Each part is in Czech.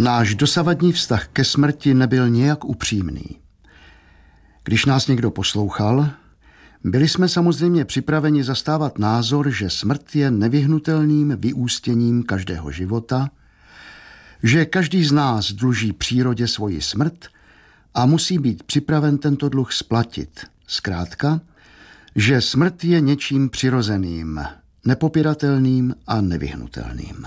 Náš dosavadní vztah ke smrti nebyl nijak upřímný. Když nás někdo poslouchal, byli jsme samozřejmě připraveni zastávat názor, že smrt je nevyhnutelným vyústěním každého života, že každý z nás dluží přírodě svoji smrt a musí být připraven tento dluh splatit. Zkrátka, že smrt je něčím přirozeným, nepopiratelným a nevyhnutelným.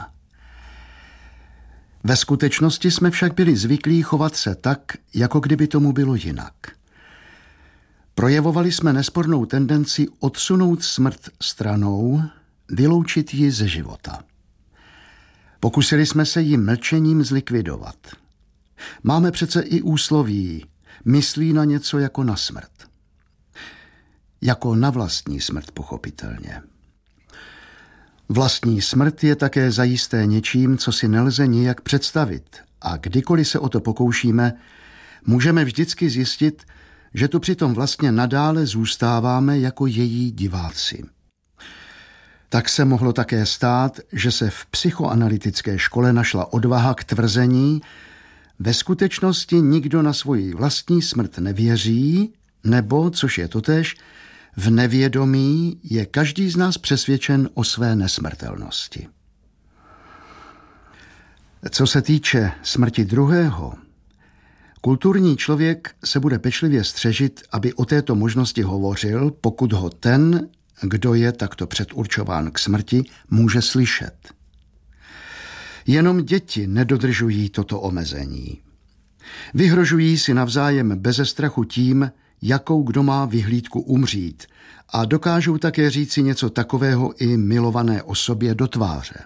Ve skutečnosti jsme však byli zvyklí chovat se tak, jako kdyby tomu bylo jinak. Projevovali jsme nespornou tendenci odsunout smrt stranou, vyloučit ji ze života. Pokusili jsme se ji mlčením zlikvidovat. Máme přece i úsloví, myslí na něco jako na smrt. Jako na vlastní smrt, pochopitelně. Vlastní smrt je také zajisté něčím, co si nelze nijak představit, a kdykoliv se o to pokoušíme, můžeme vždycky zjistit, že tu přitom vlastně nadále zůstáváme jako její diváci. Tak se mohlo také stát, že se v psychoanalytické škole našla odvaha k tvrzení, ve skutečnosti nikdo na svoji vlastní smrt nevěří, nebo, což je totéž, v nevědomí je každý z nás přesvědčen o své nesmrtelnosti. Co se týče smrti druhého, kulturní člověk se bude pečlivě střežit, aby o této možnosti hovořil, pokud ho ten, kdo je takto předurčován k smrti, může slyšet. Jenom děti nedodržují toto omezení. Vyhrožují si navzájem beze strachu tím, jakou kdo má vyhlídku umřít, a dokážou také říci něco takového i milované osobě do tváře.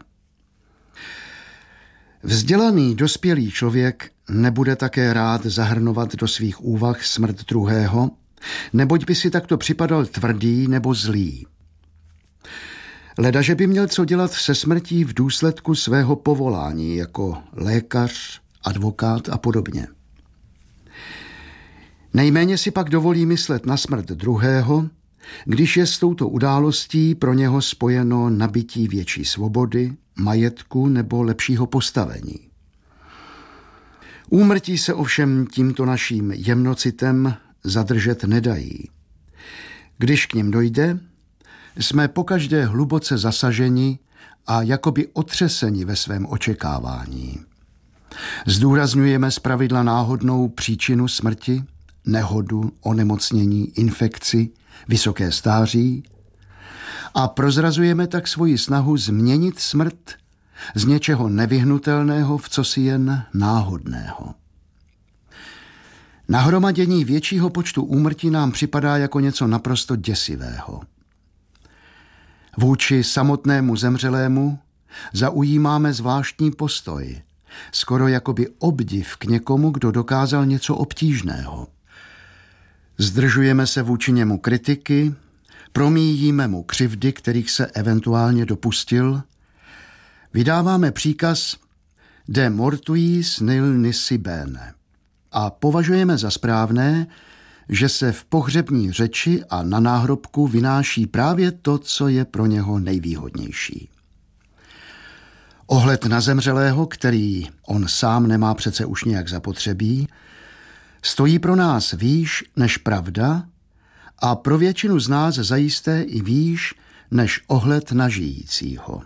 Vzdělaný dospělý člověk nebude také rád zahrnovat do svých úvah smrt druhého, neboť by si takto připadal tvrdý nebo zlý. Ledaže by měl co dělat se smrtí v důsledku svého povolání jako lékař, advokát a podobně. Nejméně si pak dovolí myslet na smrt druhého, když je s touto událostí pro něho spojeno nabytí větší svobody, majetku nebo lepšího postavení. Úmrtí se ovšem tímto naším jemnocitem zadržet nedají. Když k nim dojde, jsme pokaždé hluboce zasaženi a jakoby otřeseni ve svém očekávání. Zdůrazňujeme zpravidla náhodnou příčinu smrti, nehodu, onemocnění, infekci, vysoké stáří a prozrazujeme tak svoji snahu změnit smrt z něčeho nevyhnutelného v cosi jen náhodného. Nahromadění většího počtu úmrtí nám připadá jako něco naprosto děsivého. Vůči samotnému zemřelému zaujímáme zvláštní postoj, skoro jakoby obdiv k někomu, kdo dokázal něco obtížného. Zdržujeme se vůči němu kritiky, promíjíme mu křivdy, kterých se eventuálně dopustil, vydáváme příkaz de mortuis nil nisi bene a považujeme za správné, že se v pohřební řeči a na náhrobku vynáší právě to, co je pro něho nejvýhodnější. Ohled na zemřelého, který on sám nemá přece už nějak zapotřebí, stojí pro nás výš než pravda a pro většinu z nás zajisté i výš než ohled na žijícího.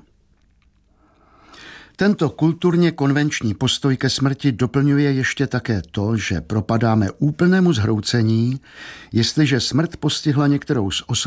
Tento kulturně konvenční postoj ke smrti doplňuje ještě také to, že propadáme úplnému zhroucení, jestliže smrt postihla některou z osob